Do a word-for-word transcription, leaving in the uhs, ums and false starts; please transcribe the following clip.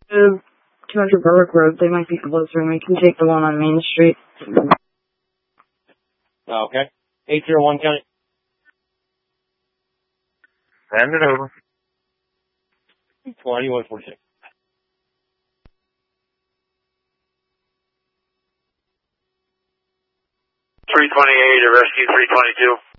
Uh, two hundred Berwick Road, they might be closer, and we can take the one on Main Street. Okay. eight zero one County. Send it over. twenty-one forty-six. three twenty-eight to rescue three twenty-two.